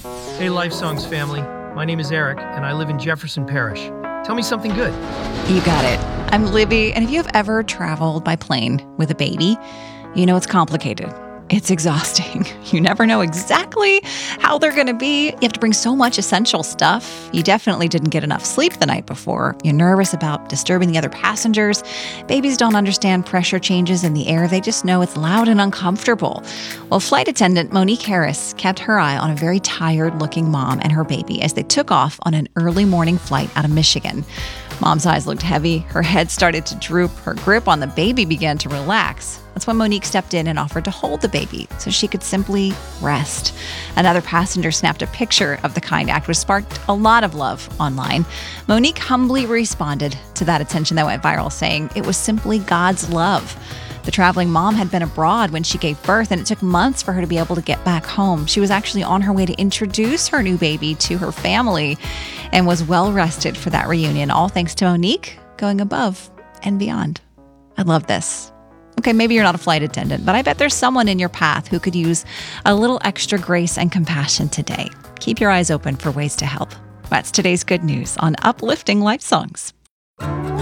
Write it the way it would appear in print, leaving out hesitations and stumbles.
Hey, Life Songs family. My name is Eric, and I live in Jefferson Parish. Tell me something good. You got it. I'm Libby, and if you have ever traveled by plane with a baby, you know it's complicated. It's exhausting. You never know exactly how they're going to be. You have to bring so much essential stuff. You definitely didn't get enough sleep the night before. You're nervous about disturbing the other passengers. Babies don't understand pressure changes in the air. They just know it's loud and uncomfortable. Well, flight attendant Monique Harris kept her eye on a very tired-looking mom and her baby as they took off on an early morning flight out of Michigan. Mom's eyes looked heavy. Her head started to droop. Her grip on the baby began to relax. That's when Monique stepped in and offered to hold the baby so she could simply rest. Another passenger snapped a picture of the kind act, which sparked a lot of love online. Monique humbly responded to that attention that went viral, saying it was simply God's love. The traveling mom had been abroad when she gave birth, and it took months for her to be able to get back home. She was actually on her way to introduce her new baby to her family and was well rested for that reunion, all thanks to Monique going above and beyond. I love this. Okay, maybe you're not a flight attendant, but I bet there's someone in your path who could use a little extra grace and compassion today. Keep your eyes open for ways to help. That's today's good news on Uplifting Life Songs.